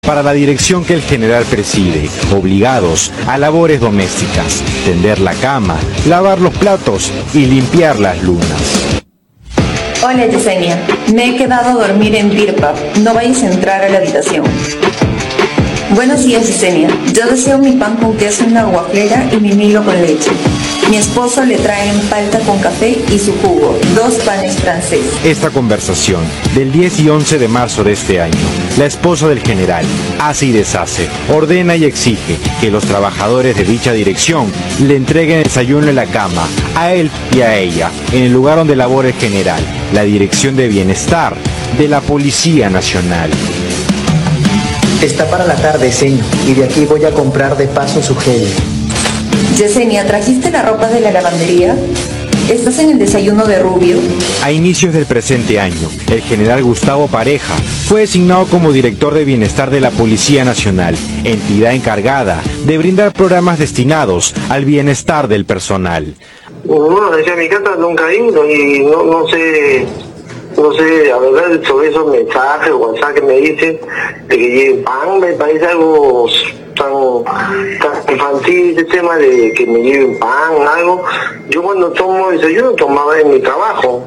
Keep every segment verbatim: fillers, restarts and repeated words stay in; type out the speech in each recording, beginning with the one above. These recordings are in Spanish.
para la dirección que el general preside, obligados a labores domésticas, tender la cama, lavar los platos y limpiar las lunas. Hola Yesenia, me he quedado a dormir en Beer Pub, no vayas a entrar a la habitación. Buenos días Yesenia, yo deseo mi pan con queso en la guaflera y mi Milo con leche. Mi esposo le traen palta con café y su jugo, dos panes franceses. Esta conversación del diez y once de marzo de este año, la esposa del general hace y deshace, ordena y exige que los trabajadores de dicha dirección le entreguen el desayuno en la cama, a él y a ella, en el lugar donde labora el general, la Dirección de Bienestar de la Policía Nacional. Está para la tarde, señor, y de aquí voy a comprar de paso su gel. Yesenia, ¿trajiste la ropa de la lavandería? ¿Estás en el desayuno de Rubio? A inicios del presente año, el general Gustavo Pareja fue designado como director de Bienestar de la Policía Nacional, entidad encargada de brindar programas destinados al bienestar del personal. Bueno, desde mi casa nunca he ido y no, no sé... No sé, a verdad, sobre esos mensajes o WhatsApp que me dicen de que lleven pan, me parece algo tan, tan infantil el tema de que me lleven pan, algo. Yo cuando tomo desayuno tomaba en mi trabajo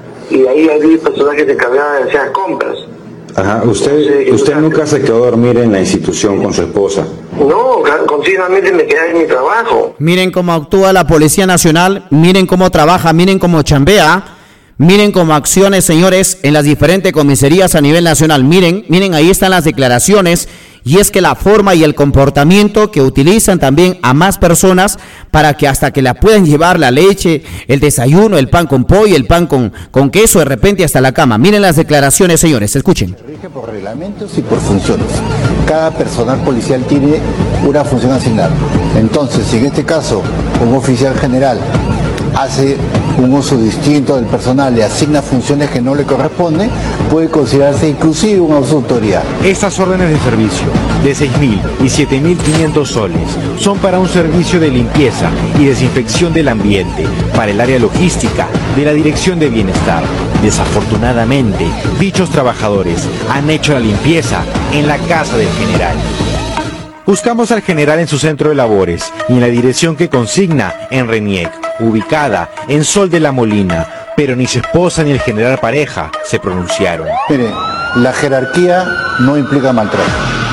y ahí había personas que se encargaban de hacer las compras. Ajá, usted, Entonces, usted nunca se quedó a dormir en la institución con su esposa. No, continuamente me quedaba en mi trabajo. Miren cómo actúa la Policía Nacional, miren cómo trabaja, miren cómo chambea. Miren cómo acciones, señores, en las diferentes comisarías a nivel nacional. Miren, miren, ahí están las declaraciones. Y es que la forma y el comportamiento que utilizan también a más personas para que hasta que la puedan llevar la leche, el desayuno, el pan con pollo, el pan con, con queso, de repente hasta la cama. Miren las declaraciones, señores, escuchen. Se rige por reglamentos y por funciones. Cada personal policial tiene una función asignada. Entonces, si en este caso un oficial general hace un uso distinto del personal, le asigna funciones que no le corresponden, puede considerarse inclusive una autoridad. Estas órdenes de servicio de seis mil y siete mil quinientos soles son para un servicio de limpieza y desinfección del ambiente para el área logística de la Dirección de Bienestar. Desafortunadamente, dichos trabajadores han hecho la limpieza en la casa del general. Buscamos al general en su centro de labores y en la dirección que consigna en Reniec, ubicada en Sol de la Molina, pero ni su esposa ni el general Pareja se pronunciaron. Mire, la jerarquía no implica maltrato,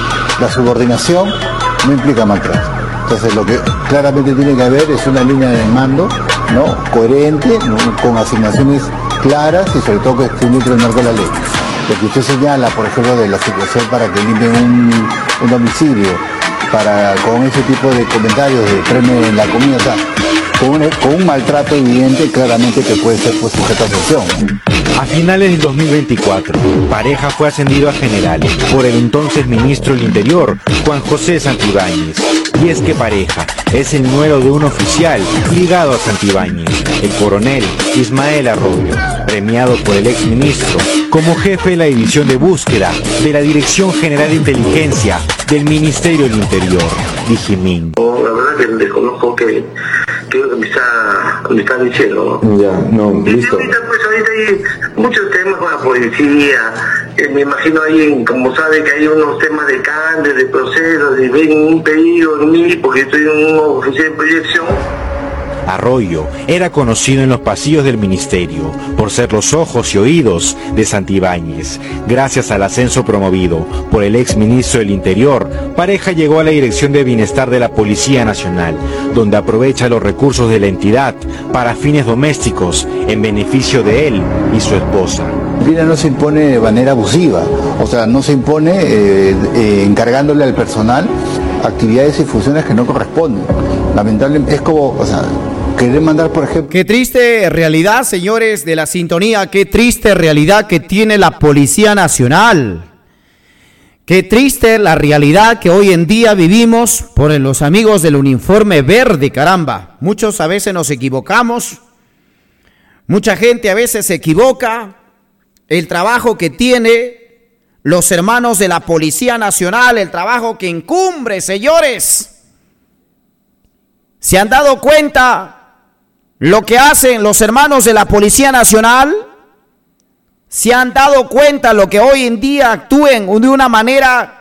la subordinación no implica maltrato. Entonces lo que claramente tiene que haber es una línea de mando, ¿no?, coherente, ¿no?, con asignaciones claras y sobre todo que esté dentro del marco de la ley. Lo que usted señala, por ejemplo, de la situación para que limpien un, un domicilio, para con ese tipo de comentarios de premio en la comida, o sea, con un, con un maltrato evidente, claramente que puede ser pues, sujeto a sanción. A finales del dos mil veinticuatro, Pareja fue ascendido a general por el entonces ministro del Interior, Juan José Santibáñez. Y es que Pareja es el nuero de un oficial ligado a Santibáñez, el coronel Ismael Arroyo, premiado por el exministro como jefe de la división de búsqueda de la Dirección General de Inteligencia del Ministerio del Interior, Digimin. La verdad que desconozco que, que lo que me está, me está diciendo, ¿no? Ya, no, listo. Y ahorita, pues ahorita hay muchos temas con la policía, eh, me imagino ahí, como sabe que hay unos temas de cáncer, de procesos, de ven un pedido en mí, porque estoy en un oficial de proyección. Arroyo era conocido en los pasillos del ministerio por ser los ojos y oídos de Santibáñez. Gracias al ascenso promovido por el ex ministro del Interior, Pareja llegó a la Dirección de Bienestar de la Policía Nacional, donde aprovecha los recursos de la entidad para fines domésticos en beneficio de él y su esposa. La disciplina no se impone de manera abusiva, o sea, no se impone eh, eh, encargándole al personal actividades y funciones que no corresponden. Lamentablemente es como, o sea, querer mandar, por ejemplo... Qué triste realidad, señores de la sintonía, qué triste realidad que tiene la Policía Nacional. Qué triste la realidad que hoy en día vivimos por los amigos del uniforme verde, caramba. Muchos a veces nos equivocamos, mucha gente a veces se equivoca. El trabajo que tiene los hermanos de la Policía Nacional, el trabajo que incumbre, señores. ¿Se han dado cuenta lo que hacen los hermanos de la Policía Nacional? ¿Se han dado cuenta lo que hoy en día actúen de una manera